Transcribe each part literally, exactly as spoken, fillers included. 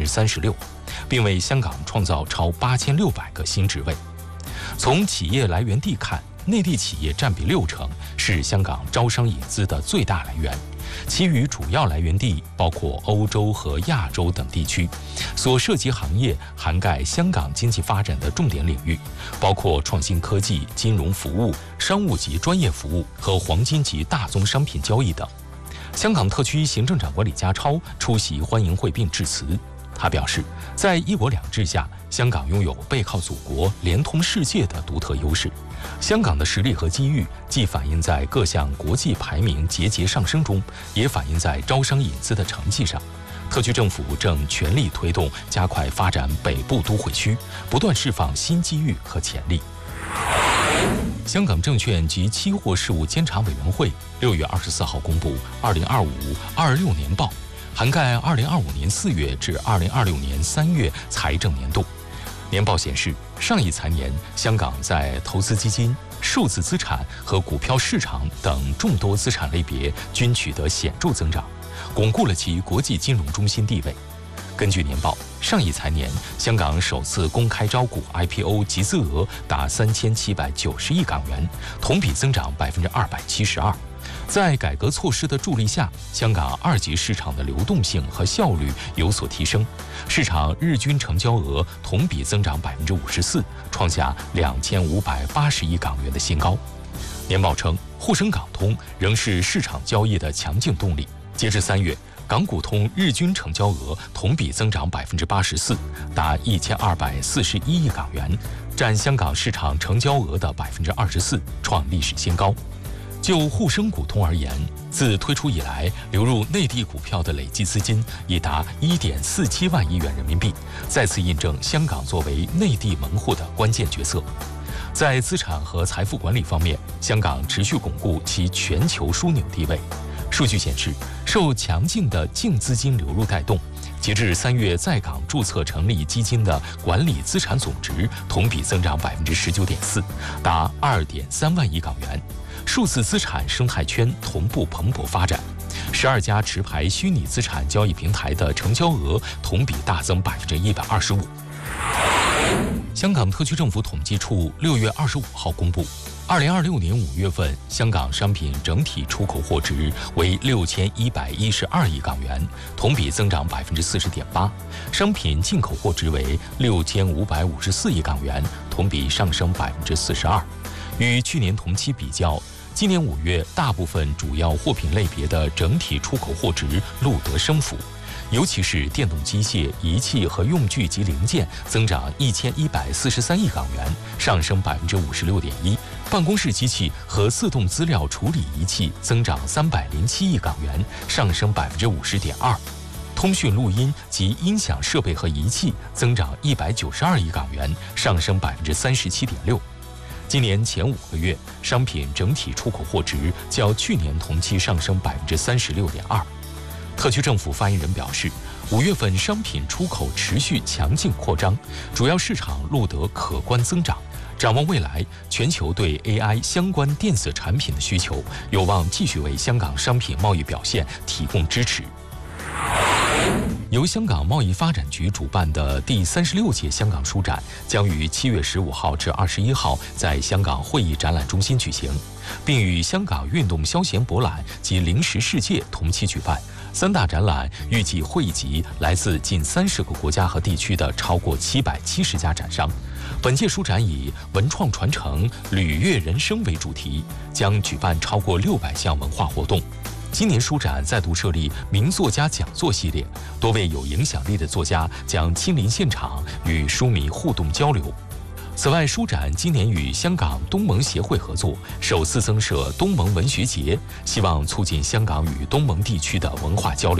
三十六，并为香港创造超八千六百个新职位。从企业来源地看，内地企业占比六成，是香港招商引资的最大来源。其余主要来源地包括欧洲和亚洲等地区，所涉及行业涵盖香港经济发展的重点领域，包括创新科技、金融服务、商务及专业服务和黄金及大宗商品交易等。香港特区行政长官李家超出席欢迎会并致辞。他表示，在一国两制下，香港拥有背靠祖国、连通世界的独特优势。香港的实力和机遇既反映在各项国际排名节节上升中，也反映在招商引资的成绩上。特区政府正全力推动加快发展北部都会区，不断释放新机遇和潜力。香港证券及期货事务监察委员会六月二十四号公布二零二五二六年报，涵盖二零二五年四月至二零二六年三月财政年度。年报显示，上一财年，香港在投资基金、数字资产和股票市场等众多资产类别均取得显著增长，巩固了其国际金融中心地位。根据年报，上一财年，香港首次公开招股 I P O 集资额达三千七百九十亿港元，同比增长百分之二百七十二。在改革措施的助力下，香港二级市场的流动性和效率有所提升，市场日均成交额同比增长百分之五十四，创下两千五百八十亿港元的新高。年报称，沪深港通仍是市场交易的强劲动力。截至三月，港股通日均成交额同比增长百分之八十四，达一千二百四十一亿港元，占香港市场成交额的百分之二十四，创历史新高。就沪深股通而言，自推出以来，流入内地股票的累计资金已达一点四七万亿元人民币，再次印证香港作为内地门户的关键角色。在资产和财富管理方面，香港持续巩固其全球枢纽地位。数据显示，受强劲的净资金流入带动，截至三月在港注册成立基金的管理资产总值同比增长百分之十九点四，达二点三万亿港元。数字资产生态圈同步蓬勃发展，十二家持牌虚拟资产交易平台的成交额同比大增百分之一百二十五。香港特区政府统计处六月二十五号公布，二零二六年五月份，香港商品整体出口货值为六千一百一十二亿港元，同比增长百分之四十点八；商品进口货值为六千五百五十四亿港元，同比上升百分之四十二。与去年同期比较，今年五月大部分主要货品类别的整体出口货值录得升幅。尤其是电动机械、仪器和用具及零件增长一千一百四十三亿港元，上升百分之五十六点一；办公室机器和自动资料处理仪器增长三百零七亿港元，上升百分之五十点二；通讯录音及音响设备和仪器增长一百九十二亿港元，上升百分之三十七点六。今年前五个月，商品整体出口货值较去年同期上升百分之三十六点二。特区政府发言人表示，五月份商品出口持续强劲扩张，主要市场录得可观增长。展望未来，全球对 A I 相关电子产品的需求有望继续为香港商品贸易表现提供支持。由香港贸易发展局主办的第三十六届香港书展将于七月十五号至二十一号在香港会议展览中心举行，并与香港运动消闲博览及零食世界同期举办。三大展览预计汇集来自近三十个国家和地区的超过七百七十家展商。本届书展以文创传承、履越人生为主题，将举办超过六百项文化活动。今年书展再度设立名作家讲座系列，多位有影响力的作家将亲临现场与书迷互动交流。此外，书展今年与香港东盟协会合作，首次增设东盟文学节，希望促进香港与东盟地区的文化交流。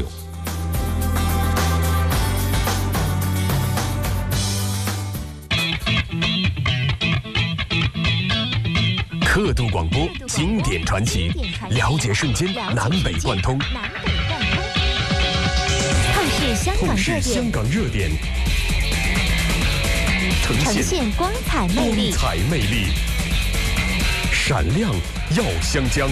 刻度广播，经典传奇，了解瞬间南北贯通。 透视香港热点， 香港热点， 呈现光彩魅力， 光彩魅力，闪亮耀香江。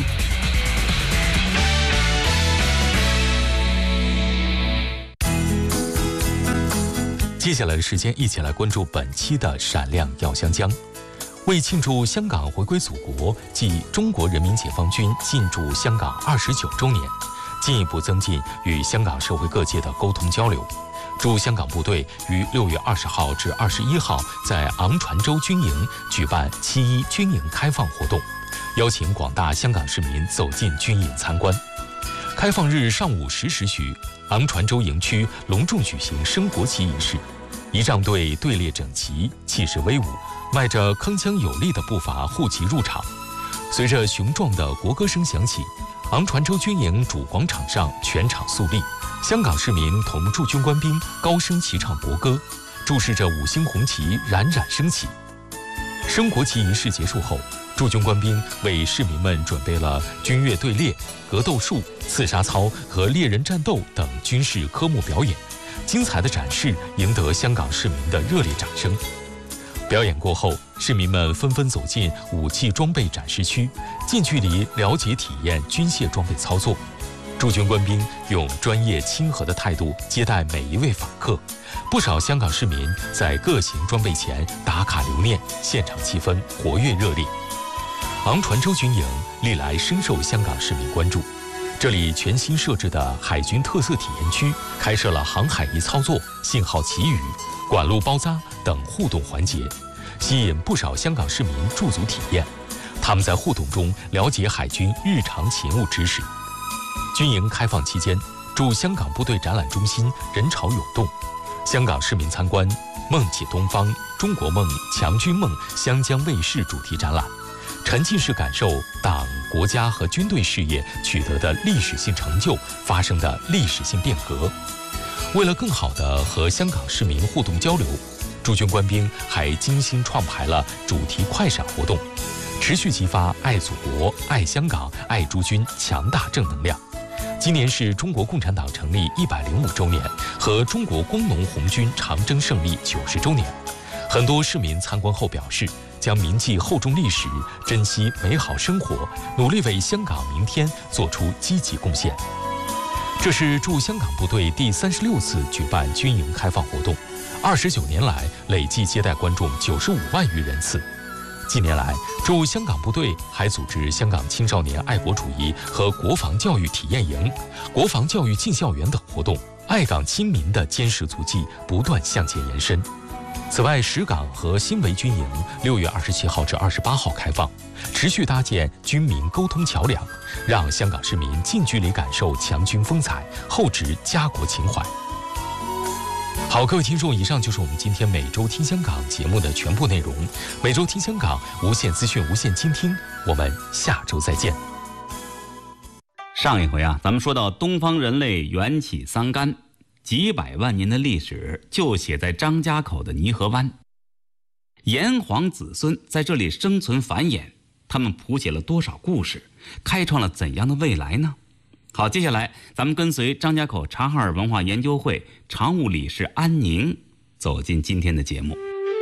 接下来的时间，一起来关注本期的闪亮耀香江。为庆祝香港回归祖国暨中国人民解放军进驻香港二十九周年，进一步增进与香港社会各界的沟通交流，驻香港部队于六月二十号至二十一号在昂船洲军营举办七一军营开放活动，邀请广大香港市民走进军营参观。开放日上午十时许，昂船洲营区隆重举行升国旗仪式，仪仗队队列整齐，气势威武，迈着铿锵有力的步伐护旗入场。随着雄壮的国歌声响起，昂船洲军营主广场上全场肃立，香港市民同驻军官兵高声齐唱国歌，注视着五星红旗冉冉升起。升国旗仪式结束后，驻军官兵为市民们准备了军乐队列、格斗术、刺杀操和猎人战斗等军事科目表演，精彩的展示赢得香港市民的热烈掌声。表演过后，市民们纷纷走进武器装备展示区，近距离了解体验军械装备操作。驻军官兵用专业亲和的态度接待每一位访客，不少香港市民在各型装备前打卡留念，现场气氛活跃热烈。昂船洲军营历来深受香港市民关注，这里全新设置的海军特色体验区开设了航海仪操作、信号祈雨、管路包扎等互动环节，吸引不少香港市民驻足体验。他们在互动中了解海军日常勤务知识。军营开放期间，驻香港部队展览中心人潮涌动，香港市民参观《梦起东方》《中国梦》《强军梦》湘江卫视主题展览，沉浸式感受党、国家和军队事业取得的历史性成就发生的历史性变革。为了更好地和香港市民互动交流，驻军官兵还精心创排了主题快闪活动，持续激发爱祖国、爱香港、爱诸军强大正能量。今年是中国共产党成立一百零五周年和中国工农红军长征胜利九十周年，很多市民参观后表示，将铭记厚重历史，珍惜美好生活，努力为香港明天做出积极贡献。这是驻香港部队第三十六次举办军营开放活动，二十九年来累计接待观众九十五万余人次。近年来，驻香港部队还组织香港青少年爱国主义和国防教育体验营、国防教育进校园等活动，爱港亲民的坚实足迹不断向前延伸。此外，石港和新围军营六月二十七号至二十八号开放，持续搭建军民沟通桥梁，让香港市民近距离感受强军风采，厚植家国情怀。好，各位听众，以上就是我们今天每周听香港节目的全部内容。每周听香港，无限资讯，无限倾听。我们下周再见。 上一回啊，咱们说到东方人类缘起桑干，几百万年的历史就写在张家口的泥河湾。炎黄子孙在这里生存繁衍，他们谱写了多少故事，开创了怎样的未来呢？好，接下来咱们跟随张家口察哈尔文化研究会常务理事安宁走进今天的节目。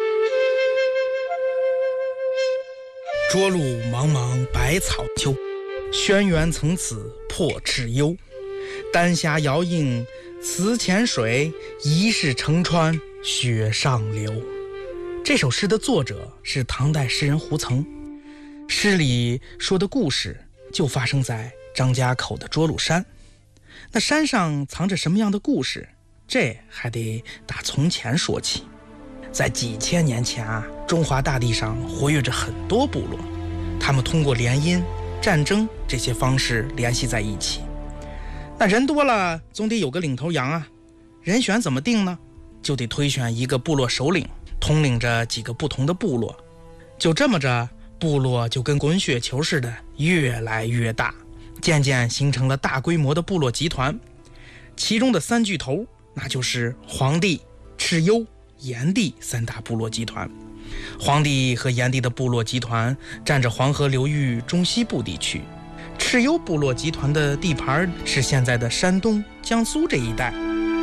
涿鹿茫茫百草丘，轩辕层次破赤幽。丹霞遥映祠前水，疑是城川雪上流。这首诗的作者是唐代诗人胡曾，诗里说的故事就发生在张家口的涿鹿山。那山上藏着什么样的故事，这还得打从前说起。在几千年前啊，中华大地上活跃着很多部落，他们通过联姻、战争这些方式联系在一起。那人多了，总得有个领头羊啊。人选怎么定呢？就得推选一个部落首领，统领着几个不同的部落。就这么着，部落就跟滚雪球似的越来越大，渐渐形成了大规模的部落集团。其中的三巨头，那就是黄帝、蚩尤、炎帝三大部落集团。黄帝和炎帝的部落集团占着黄河流域中西部地区，蚩尤部落集团的地盘是现在的山东、江苏这一带。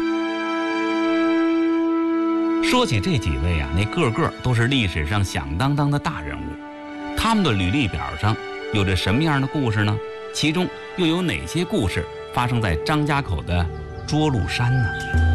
说起这几位啊，那个个都是历史上响当当的大人物，他们的履历表上有着什么样的故事呢？其中又有哪些故事发生在张家口的涿鹿山呢？